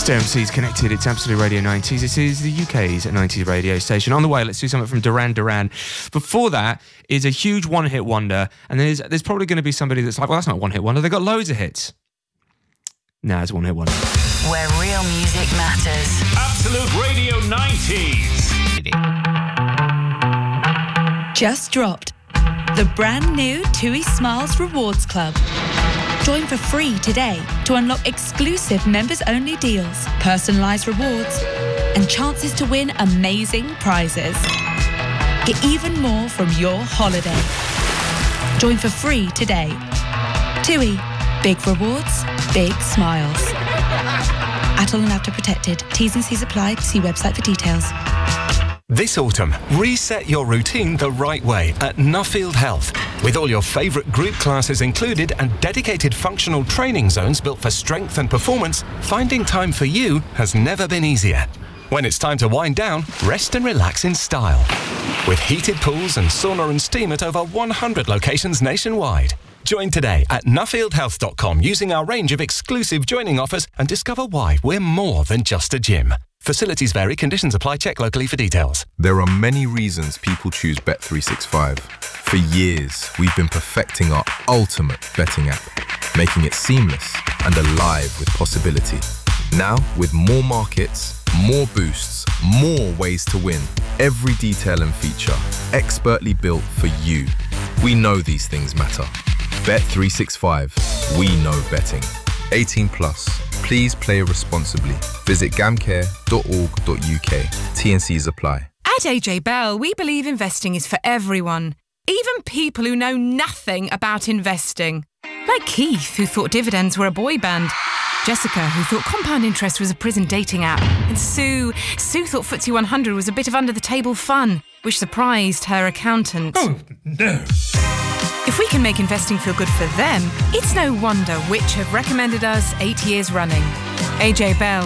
MC's Connected. It's Absolute Radio 90s. This is the UK's 90s radio station. On the way, let's do something from Duran Duran. Before that is a huge one-hit wonder, and there's probably going to be somebody that's like, well, that's not a one-hit wonder. They've got loads of hits. Nah, it's a one-hit wonder. Where real music matters. Absolute Radio 90s. Just dropped. The brand new TUI Smiles Rewards Club. Join for free today to unlock exclusive members-only deals, personalised rewards, and chances to win amazing prizes. Get even more from your holiday. Join for free today. TUI. Big rewards, big smiles. Atoll and Apta protected. T's and C's apply. See website for details. This autumn, reset your routine the right way at Nuffield Health. With all your favourite group classes included and dedicated functional training zones built for strength and performance, finding time for you has never been easier. When it's time to wind down, rest and relax in style. With heated pools and sauna and steam at over 100 locations nationwide. Join today at nuffieldhealth.com using our range of exclusive joining offers and discover why we're more than just a gym. Facilities vary, conditions apply, check locally for details. There are many reasons people choose Bet365. For years, we've been perfecting our ultimate betting app, making it seamless and alive with possibility. Now, with more markets, more boosts, more ways to win, every detail and feature, expertly built for you. We know these things matter. Bet365. We know betting. 18 plus. Please play responsibly. Visit gamcare.org.uk. T&Cs apply. At AJ Bell, we believe investing is for everyone, even people who know nothing about investing. Like Keith, who thought dividends were a boy band. Jessica, who thought compound interest was a prison dating app. And Sue thought FTSE 100 was a bit of under-the-table fun, which surprised her accountant. Oh, no. If we can make investing feel good for them, it's no wonder which have recommended us 8 years running. AJ Bell.